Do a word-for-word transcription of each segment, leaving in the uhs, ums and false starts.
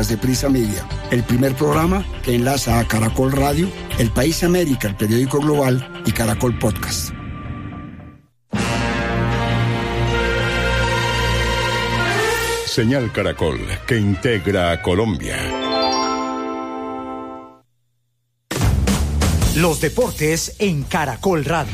podcast de Prisa Media, el primer programa que enlaza a Caracol Radio, El País América, el periódico global, y Caracol Podcast. Señal Caracol, que integra a Colombia. Los deportes en Caracol Radio.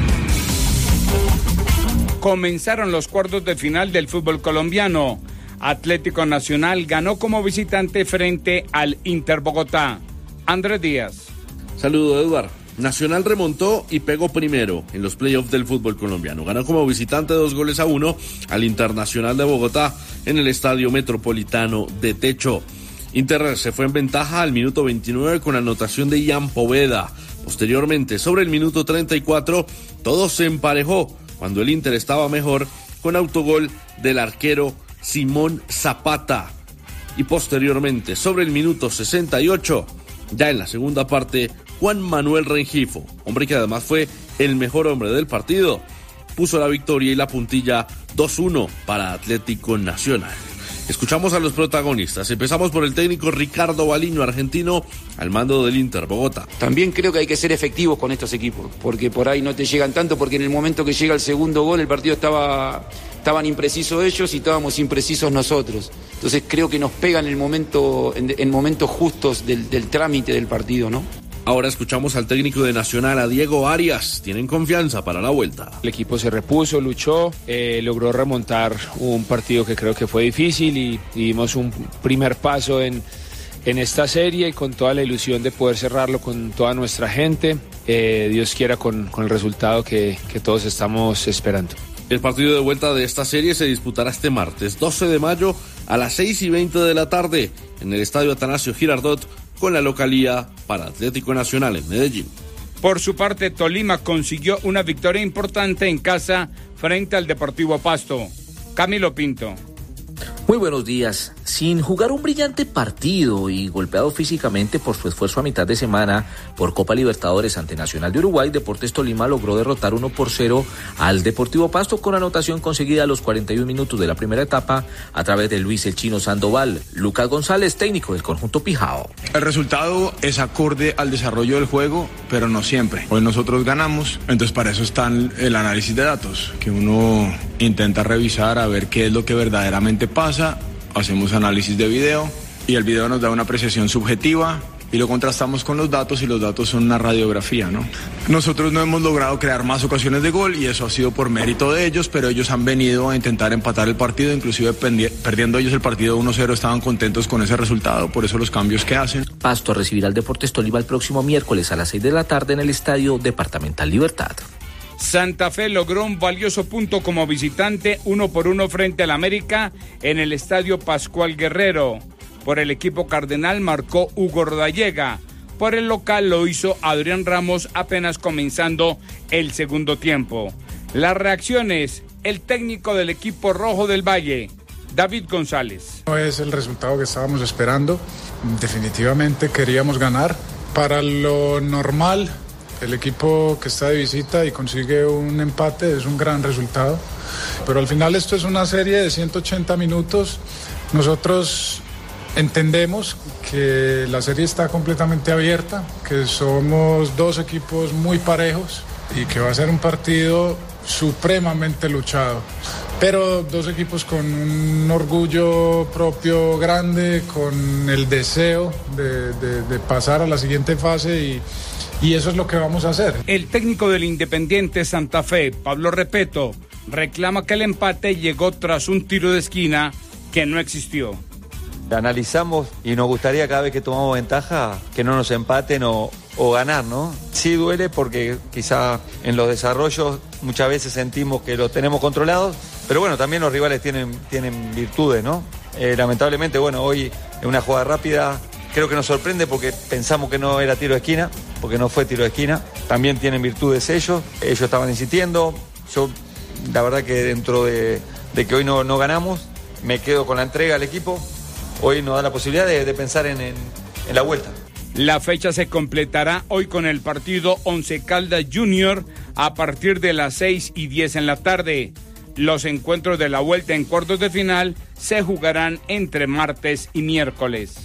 Comenzaron los cuartos de final del fútbol colombiano. Atlético Nacional ganó como visitante frente al Inter Bogotá. Andrés Díaz. Saludo, Eduardo. Nacional remontó y pegó primero en los playoffs del fútbol colombiano. Ganó como visitante dos goles a uno al Internacional de Bogotá en el Estadio Metropolitano de Techo. Inter se fue en ventaja al minuto veintinueve con anotación de Ian Poveda. Posteriormente, sobre el minuto treinta y cuatro, todo se emparejó cuando el Inter estaba mejor con autogol del arquero Simón Zapata. Y posteriormente, sobre el minuto sesenta y ocho, ya en la segunda parte, Juan Manuel Rengifo, hombre que además fue el mejor hombre del partido, puso la victoria y la puntilla dos uno para Atlético Nacional. Escuchamos a los protagonistas. Empezamos por el técnico Ricardo Baliño, argentino, al mando del Inter Bogotá. También creo que hay que ser efectivos con estos equipos, porque por ahí no te llegan tanto, porque en el momento que llega el segundo gol el partido estaba, estaban imprecisos ellos y estábamos imprecisos nosotros. Entonces creo que nos pegan en el momento, en, en momentos justos del, del trámite del partido, ¿no? Ahora escuchamos al técnico de Nacional, a Diego Arias. Tienen confianza para la vuelta. El equipo se repuso, luchó, eh, logró remontar un partido que creo que fue difícil y, y dimos un primer paso en, en esta serie con toda la ilusión de poder cerrarlo con toda nuestra gente. Eh, Dios quiera con, con el resultado que, que todos estamos esperando. El partido de vuelta de esta serie se disputará este martes, doce de mayo, a las seis y veinte de la tarde, en el Estadio Atanasio Girardot, con la localía para Atlético Nacional en Medellín. Por su parte, Tolima consiguió una victoria importante en casa frente al Deportivo Pasto. Camilo Pinto. Muy buenos días. Sin jugar un brillante partido y golpeado físicamente por su esfuerzo a mitad de semana por Copa Libertadores ante Nacional de Uruguay, Deportes Tolima logró derrotar uno por cero al Deportivo Pasto con anotación conseguida a los cuarenta y un minutos de la primera etapa a través de Luis el Chino Sandoval. Lucas González, técnico del conjunto Pijao. El resultado es acorde al desarrollo del juego, pero no siempre. Hoy nosotros ganamos, entonces para eso está el análisis de datos, que uno intenta revisar a ver qué es lo que verdaderamente pasa. Hacemos análisis de video y el video nos da una apreciación subjetiva y lo contrastamos con los datos y los datos son una radiografía, ¿no? Nosotros no hemos logrado crear más ocasiones de gol y eso ha sido por mérito de ellos, pero ellos han venido a intentar empatar el partido, inclusive perdiendo ellos el partido uno cero, estaban contentos con ese resultado, por eso los cambios que hacen. Pasto recibirá al Deportes Tolima el próximo miércoles a las seis de la tarde en el Estadio Departamental Libertad. Santa Fe logró un valioso punto como visitante, uno por uno frente al América en el Estadio Pascual Guerrero. Por el equipo cardenal marcó Hugo Rodallega. Por el local lo hizo Adrián Ramos apenas comenzando el segundo tiempo. Las reacciones, el técnico del equipo rojo del Valle, David González. No es el resultado que estábamos esperando. Definitivamente queríamos ganar. Para lo normal, el equipo que está de visita y consigue un empate es un gran resultado, pero al final esto es una serie de ciento ochenta minutos. Nosotros entendemos que la serie está completamente abierta, que somos dos equipos muy parejos y que va a ser un partido supremamente luchado, pero dos equipos con un orgullo propio grande, con el deseo de, de, de pasar a la siguiente fase y Y eso es lo que vamos a hacer. El técnico del Independiente Santa Fe, Pablo Repeto, reclama que el empate llegó tras un tiro de esquina que no existió. Analizamos y nos gustaría cada vez que tomamos ventaja que no nos empaten o, o ganar, ¿no? Sí duele porque quizá en los desarrollos muchas veces sentimos que los tenemos controlados, pero bueno, también los rivales tienen, tienen virtudes, ¿no? Eh, lamentablemente, bueno, hoy en una jugada rápida creo que nos sorprende porque pensamos que no era tiro de esquina, porque no fue tiro de esquina. También tienen virtudes ellos, ellos estaban insistiendo. Yo, la verdad que dentro de, de que hoy no, no ganamos, me quedo con la entrega al equipo. Hoy nos da la posibilidad de, de pensar en, en, en la vuelta. La fecha se completará hoy con el partido Once Caldas Junior a partir de las seis y diez en la tarde. Los encuentros de la vuelta en cuartos de final se jugarán entre martes y miércoles.